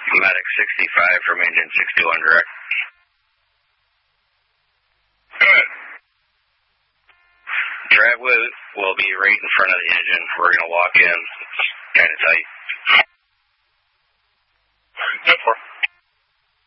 Medic 65 from engine 61 direct. Good. Drag will be right in front of the engine. We're going to walk in. It's kind of tight.